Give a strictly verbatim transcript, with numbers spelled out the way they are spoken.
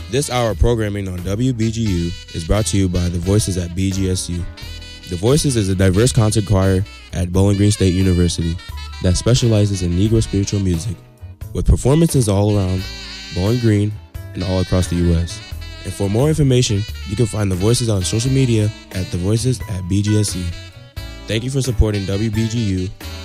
This hour of programming on W B G U is brought to you by The Voices at B G S U. The Voices is a diverse concert choir at Bowling Green State University that specializes in Negro spiritual music, with performances all around Bowling Green and all across the U S. And for more information, you can find The Voices on social media at The Voices at B G S U. Thank you for supporting W B G U